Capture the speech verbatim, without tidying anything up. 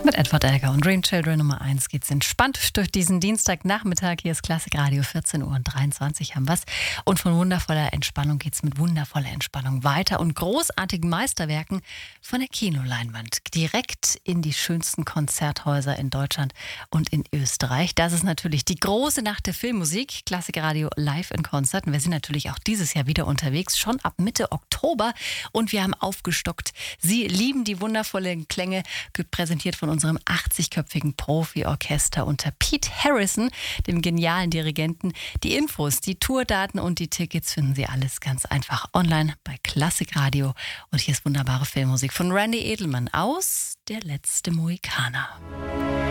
Mit Edward Elgar und Dream Children Nummer eins geht's entspannt durch diesen Dienstagnachmittag. Hier ist Klassikradio, vierzehn Uhr dreiundzwanzig haben wir's. Und von wundervoller Entspannung geht's mit wundervoller Entspannung weiter und großartigen Meisterwerken von der Kinoleinwand direkt in die schönsten Konzerthäuser in Deutschland und in Österreich. Das ist natürlich die große Nacht der Filmmusik, Klassikradio live in Konzert. Und wir sind natürlich auch dieses Jahr wieder unterwegs, schon ab Mitte Oktober. Und wir haben aufgestockt. Sie lieben die wundervollen Klänge, präsentiert von unserem achtzigköpfigen Profi-Orchester unter Pete Harrison, dem genialen Dirigenten. Die Infos, die Tourdaten und die Tickets finden Sie alles ganz einfach online bei Klassikradio. Und hier ist wunderbare Filmmusik von Randy Edelman aus Der letzte Mohikaner.